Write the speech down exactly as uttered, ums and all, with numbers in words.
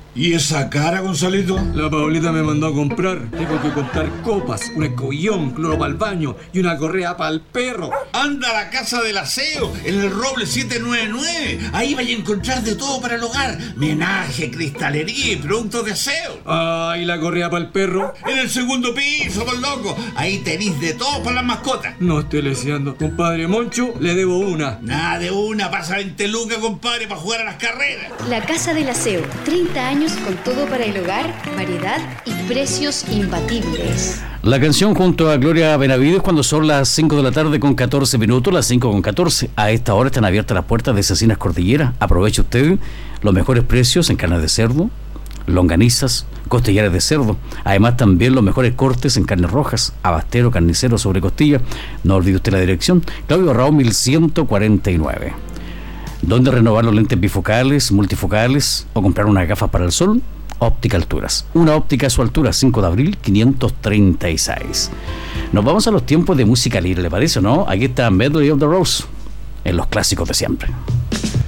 ¿Y esa cara, Gonzalito? La Paulita me mandó a comprar. Tengo que comprar copas, un escobillón, cloro para el baño y una correa para el perro. Anda a la Casa del Aseo, en el Roble siete nueve nueve. Ahí vais a encontrar de todo para el hogar. Menaje, cristalería y productos de aseo. Ah, ¿y la correa para el perro? En el segundo piso, por loco. Ahí tenéis de todo para las mascotas. No estoy leseando. Compadre Moncho, le debo una. Nada de una, pasa veinte lucas, compadre, para jugar a las carreras. La Casa del Aseo, treinta años con todo para el hogar, variedad y precios imbatibles. La canción junto a Gloria Benavides cuando son las cinco de la tarde con catorce minutos, las cinco con catorce. A esta hora están abiertas las puertas de Cecinas Cordillera. Aproveche usted los mejores precios en carne de cerdo, longanizas, costillares de cerdo. Además también los mejores cortes en carnes rojas, abastero, carnicero sobre costilla. No olvide usted la dirección, Claudio Arrao mil ciento cuarenta y nueve. ¿Dónde renovar los lentes bifocales, multifocales o comprar unas gafas para el sol? Óptica Alturas. Una óptica a su altura, cinco de abril, quinientos treinta y seis. Nos vamos a los tiempos de música libre, ¿le parece o no? Aquí está Medley of the Rose, en los clásicos de siempre.